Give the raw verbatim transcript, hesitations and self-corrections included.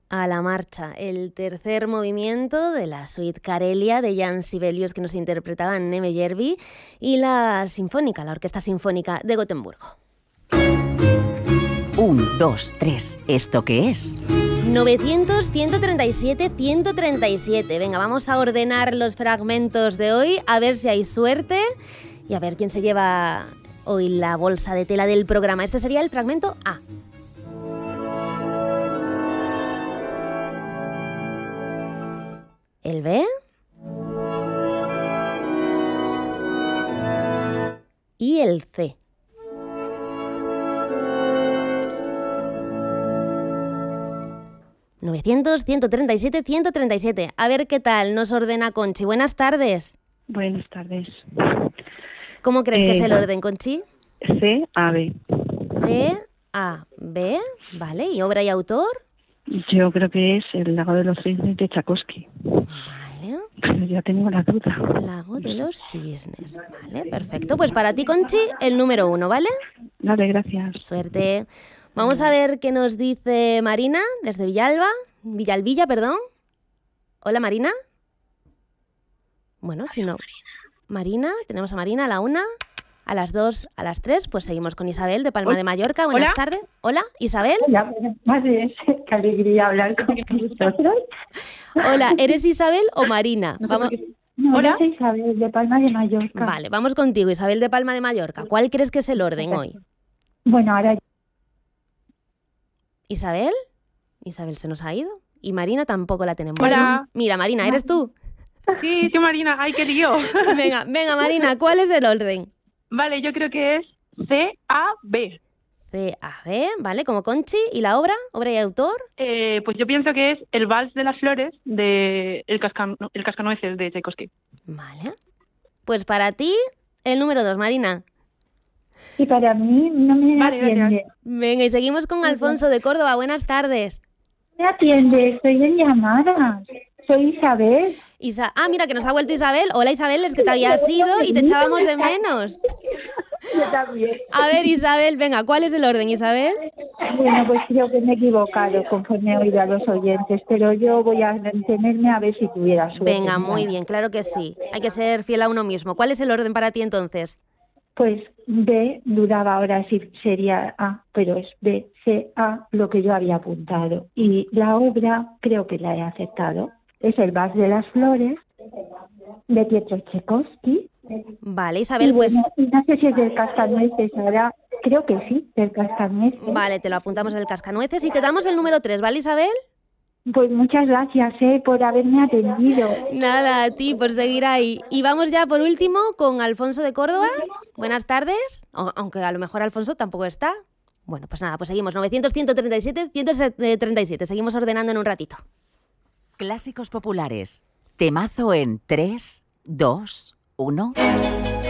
A la marcha, el tercer movimiento de la suite Karelia de Jan Sibelius que nos interpretaban Neme Järvi y la Sinfónica, la Orquesta Sinfónica de Gotemburgo. Un, dos, tres. ¿Esto qué es? novecientos, ciento treinta y siete, ciento treinta y siete. Venga, vamos a ordenar los fragmentos de hoy, a ver si hay suerte y a ver quién se lleva hoy la bolsa de tela del programa. Este sería el fragmento A. El B. Y el C. novecientos, ciento treinta y siete, ciento treinta y siete. A ver qué tal nos ordena Conchi. Buenas tardes. Buenas tardes. ¿Cómo crees eh, que es el orden, Conchi? C, A, B. C, A, B. Vale. ¿Y obra y autor? Yo creo que es El lago de los cisnes de Tchaikovsky. Vale. Pero ya tengo la duda. Lago de los cisnes. Vale, perfecto. Pues para ti, Conchi, el número uno, ¿vale? Vale, gracias. Suerte. Vamos a ver qué nos dice Marina desde Villalba. Villalbilla, perdón. Hola, Marina. Bueno, si no... Marina, tenemos a Marina a la una, a las dos, a las tres. Pues seguimos con Isabel de Palma Hola. de Mallorca. Buenas Hola. tardes. Hola, Isabel. Hola, buenas tardes. Qué alegría hablar con vosotros. Hola, ¿eres Isabel o Marina? Vamos... No, Hola. yo soy Isabel, de Palma de Mallorca. Vale, vamos contigo, Isabel de Palma de Mallorca. ¿Cuál crees que es el orden hoy? Bueno, ahora ¿Isabel? Isabel se nos ha ido. Y Marina tampoco la tenemos. Hola. Mira, Marina, ¿eres tú? Sí, sí, Marina. ¡Ay, qué lío! Venga, venga, Marina, ¿cuál es el orden? Vale, yo creo que es C A B. C, A, B, ¿vale? Como Conchi. ¿Y la obra? ¿Obra y autor? Eh, pues yo pienso que es El vals de las flores de El, cascan... el cascanueces de Tchaikovsky. Vale. Pues para ti, el número dos, Marina. y para mí no me Vale, atiende. gracias. Venga, y seguimos con Alfonso de Córdoba. Buenas tardes. No me atiende, estoy en llamada. Soy Isabel. Isa... Ah, mira, que nos ha vuelto Isabel. Hola, Isabel, es que te habías ido y te echábamos de menos. Yo también. A ver, Isabel, venga, ¿cuál es el orden, Isabel? Bueno, pues creo que me he equivocado conforme he oído a los oyentes, pero yo voy a mantenerme a ver si tuviera suerte. Venga, muy bien, claro que sí. Hay que ser fiel a uno mismo. ¿Cuál es el orden para ti entonces? Pues B, dudaba ahora si sería A, pero es B, C, A, lo que yo había apuntado. Y la obra creo que la he aceptado. Es El vals de las flores, de Pietro Tchaikovsky. Vale, Isabel, Y pues... bueno, y no sé si es del Cascanueces ahora, creo que sí, del Cascanueces. Vale, te lo apuntamos en el cascanueces y te damos el número tres, ¿vale, Isabel? Pues muchas gracias eh, por haberme atendido. Nada, a ti por seguir ahí. Y vamos ya por último con Alfonso de Córdoba. Buenas tardes, o- aunque a lo mejor Alfonso tampoco está. Bueno, pues nada, pues seguimos. novecientos, ciento treinta y siete, ciento treinta y siete. Seguimos ordenando en un ratito. Clásicos populares. Temazo en tres, dos, uno.